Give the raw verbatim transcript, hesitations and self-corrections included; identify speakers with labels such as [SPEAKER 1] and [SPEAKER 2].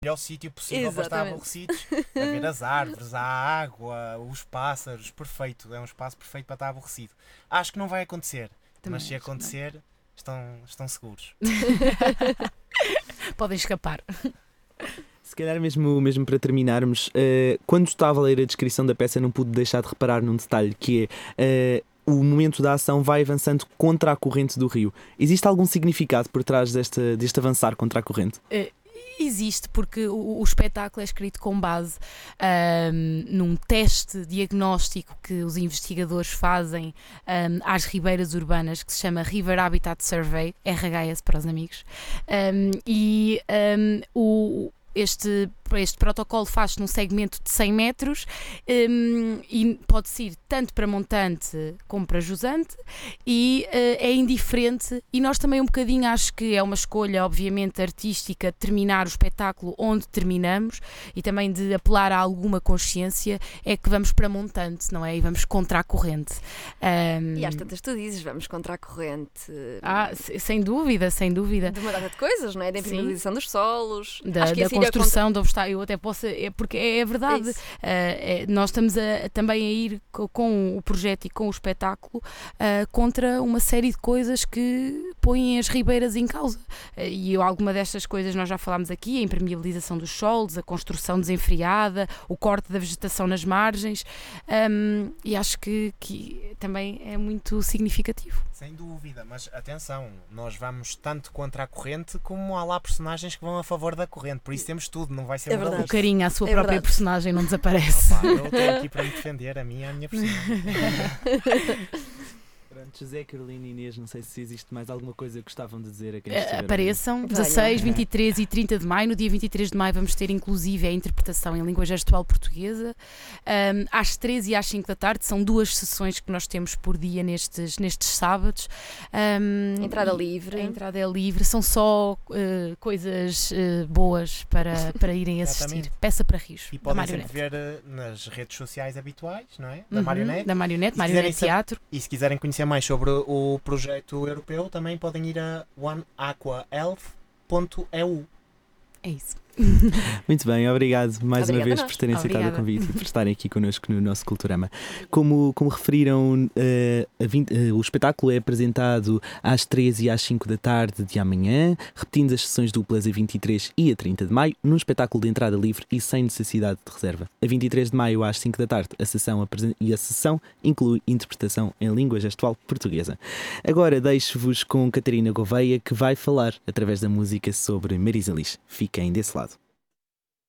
[SPEAKER 1] melhor sítio possível para estar aborrecidos, a ver as árvores, a água, os pássaros, perfeito, é um espaço perfeito para estar aborrecido. Acho que não vai acontecer, também mas se acontecer, estão, estão seguros.
[SPEAKER 2] Podem escapar.
[SPEAKER 3] Se calhar mesmo, mesmo para terminarmos, uh, quando estava a ler a descrição da peça não pude deixar de reparar num detalhe que é... Uh, o momento da ação vai avançando contra a corrente do rio. Existe algum significado por trás deste, deste avançar contra a corrente?
[SPEAKER 2] Uh, existe, porque o, o espetáculo é escrito com base um, num teste diagnóstico que os investigadores fazem um, às ribeiras urbanas, que se chama River Habitat Survey, R H S para os amigos, um, e um, o Este, este protocolo faz-se num segmento de cem metros um, e pode-se ir tanto para montante como para jusante e uh, é indiferente, e nós também um bocadinho acho que é uma escolha obviamente artística de terminar o espetáculo onde terminamos e também de apelar a alguma consciência, é que vamos para montante, não é? E vamos contra a corrente. Um,
[SPEAKER 4] e às tantas tu dizes, vamos contra a corrente.
[SPEAKER 2] Ah, sem dúvida, sem dúvida.
[SPEAKER 4] De uma data de coisas, não é? Da impermeabilização dos solos,
[SPEAKER 2] da,
[SPEAKER 4] acho que
[SPEAKER 2] da construção contra... do obstáculo. Eu até posso, é porque é, é verdade. É uh, é, nós estamos a, também a ir com, com o projeto e com o espetáculo uh, contra uma série de coisas que põem as ribeiras em causa. Uh, e alguma destas coisas nós já falámos aqui: a impermeabilização dos solos, a construção desenfreada, o corte da vegetação nas margens. Um, e acho que, que também é muito significativo.
[SPEAKER 1] Sem dúvida, mas atenção, nós vamos tanto contra a corrente como há lá personagens que vão a favor da corrente, por isso temos tudo, não vai ser
[SPEAKER 4] é
[SPEAKER 1] verdade.
[SPEAKER 2] O carinho à sua
[SPEAKER 4] é
[SPEAKER 2] própria
[SPEAKER 4] verdade.
[SPEAKER 2] personagem não desaparece.
[SPEAKER 1] Opa, eu estou aqui para me defender, a minha é a minha personagem.
[SPEAKER 3] José, Carolina e Inês, não sei se existe mais alguma coisa que gostavam de dizer a quem estiver.
[SPEAKER 2] Apareçam dezasseis, vinte e três e trinta de maio. No dia vinte e três de maio vamos ter inclusive a interpretação em língua gestual portuguesa um, às treze e às cinco da tarde. São duas sessões que nós temos por dia nestes, nestes sábados. Um,
[SPEAKER 4] entrada livre.
[SPEAKER 2] A entrada é livre, são só uh, coisas uh, boas para, para irem assistir. Peça para rios.
[SPEAKER 1] E podem sempre ver uh, nas redes sociais habituais, não é? Da
[SPEAKER 2] uhum,
[SPEAKER 1] Marionete.
[SPEAKER 2] Da Marionete, Marionete Teatro.
[SPEAKER 1] E se quiserem conhecer mais sobre o projeto europeu, também podem ir a one aqua health ponto e u.
[SPEAKER 2] É isso.
[SPEAKER 3] Muito bem, obrigado mais
[SPEAKER 4] Obrigada
[SPEAKER 3] uma vez por terem aceitado o convite e por estarem aqui connosco no nosso Culturama. Como, como referiram, uh, a vinte, uh, o espetáculo é apresentado às treze e às cinco da tarde de amanhã, repetindo as sessões duplas a vinte e três e a trinta de maio, num espetáculo de entrada livre e sem necessidade de reserva. A vinte e três de maio às cinco da tarde, a sessão e a sessão inclui interpretação em língua gestual portuguesa. Agora deixo-vos com Catarina Gouveia, que vai falar através da música sobre Marisa Liz. Fiquem desse lado.